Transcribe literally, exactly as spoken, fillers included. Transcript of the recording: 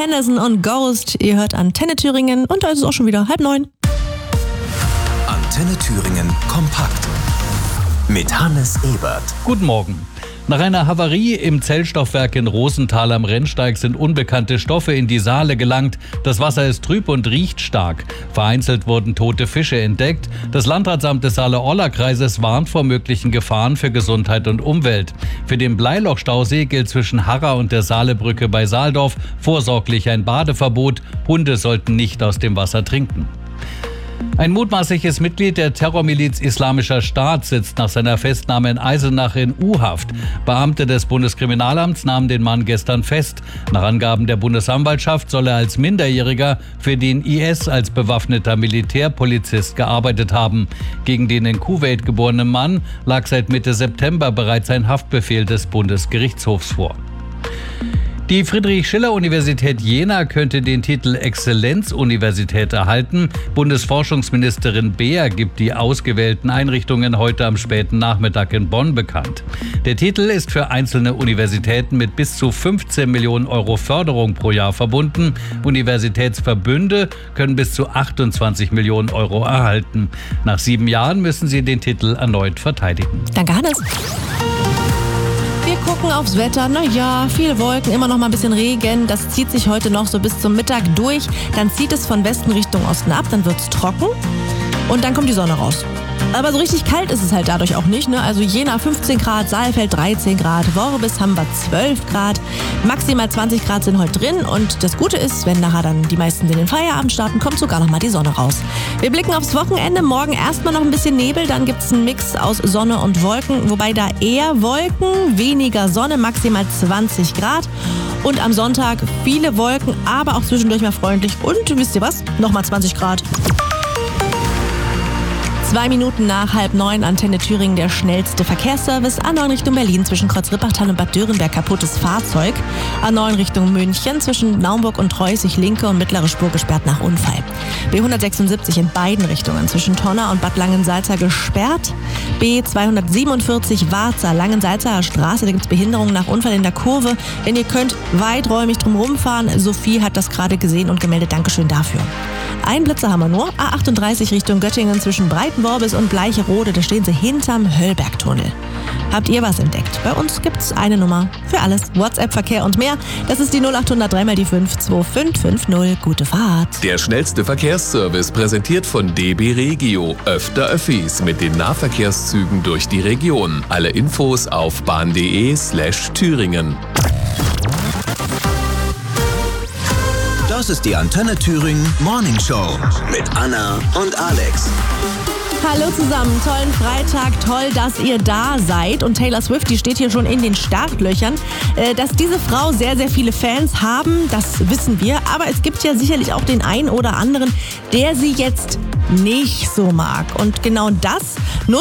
Henderson und Ghost. Ihr hört Antenne Thüringen und da ist es auch schon wieder halb neun. Antenne Thüringen kompakt mit Hannes Ebert. Guten Morgen. Nach einer Havarie im Zellstoffwerk in Rosenthal am Rennsteig sind unbekannte Stoffe in die Saale gelangt. Das Wasser ist trüb und riecht stark. Vereinzelt wurden tote Fische entdeckt. Das Landratsamt des Saale-Orla-Kreises warnt vor möglichen Gefahren für Gesundheit und Umwelt. Für den Bleiloch-Stausee gilt zwischen Harra und der Saalebrücke bei Saaldorf vorsorglich ein Badeverbot. Hunde sollten nicht aus dem Wasser trinken. Ein mutmaßliches Mitglied der Terrormiliz Islamischer Staat sitzt nach seiner Festnahme in Eisenach in U-Haft. Beamte des Bundeskriminalamts nahmen den Mann gestern fest. Nach Angaben der Bundesanwaltschaft soll er als Minderjähriger für den I S als bewaffneter Militärpolizist gearbeitet haben. Gegen den in Kuwait geborenen Mann lag seit Mitte September bereits ein Haftbefehl des Bundesgerichtshofs vor. Die Friedrich-Schiller-Universität Jena könnte den Titel Exzellenzuniversität erhalten. Bundesforschungsministerin Beer gibt die ausgewählten Einrichtungen heute am späten Nachmittag in Bonn bekannt. Der Titel ist für einzelne Universitäten mit bis zu fünfzehn Millionen Euro Förderung pro Jahr verbunden. Universitätsverbünde können bis zu achtundzwanzig Millionen Euro erhalten. Nach sieben Jahren müssen sie den Titel erneut verteidigen. Danke, Hannes. Wir gucken aufs Wetter. Naja, viele Wolken, immer noch mal ein bisschen Regen. Das zieht sich heute noch so bis zum Mittag durch. Dann zieht es von Westen Richtung Osten ab, dann wird es trocken und dann kommt die Sonne raus. Aber so richtig kalt ist es halt dadurch auch nicht, ne? Also Jena fünfzehn Grad, Saalfeld dreizehn Grad, Worbis haben wir zwölf Grad, maximal zwanzig Grad sind heute drin und das Gute ist, wenn nachher dann die meisten in den Feierabend starten, kommt sogar noch mal die Sonne raus. Wir blicken aufs Wochenende, morgen erstmal noch ein bisschen Nebel, dann gibt es einen Mix aus Sonne und Wolken, wobei da eher Wolken, weniger Sonne, maximal zwanzig Grad. Und am Sonntag viele Wolken, aber auch zwischendurch mal freundlich und wisst ihr was, nochmal zwanzig Grad. Zwei Minuten nach halb neun, Antenne Thüringen, der schnellste Verkehrsservice. A neun Richtung Berlin, zwischen Kreuz-Rippachtal und Bad Dörenberg kaputtes Fahrzeug. A neun Richtung München, zwischen Naumburg und Treusig, linke und mittlere Spur gesperrt nach Unfall. B hundertsechsundsiebzig in beiden Richtungen, zwischen Tonna und Bad Langensalza gesperrt. B zweihundertsiebenundvierzig Warza, Langensalza Straße, da gibt es Behinderungen nach Unfall in der Kurve. Wenn ihr könnt, weiträumig drum rumfahren. Sophie hat das gerade gesehen und gemeldet. Dankeschön dafür. Ein Blitzer haben wir nur. A achtunddreißig Richtung Göttingen zwischen Breitenworbis und Bleicherode. Da stehen sie hinterm Höllbergtunnel. Habt ihr was entdeckt? Bei uns gibt's eine Nummer für alles. WhatsApp, Verkehr und mehr. Das ist die null acht null null drei mal die fünf zwei fünf fünf null. Gute Fahrt. Der schnellste Verkehrsservice präsentiert von D B Regio. Öfter Öffis mit den Nahverkehrszügen durch die Region. Alle Infos auf bahn.de slash Thüringen. Das ist die Antenne Thüringen Morning Show mit Anna und Alex. Hallo zusammen, tollen Freitag, toll, dass ihr da seid. Und Taylor Swift, die steht hier schon in den Startlöchern. Äh, dass diese Frau sehr, sehr viele Fans haben, das wissen wir. Aber es gibt ja sicherlich auch den einen oder anderen, der sie jetzt nicht so mag. Und genau das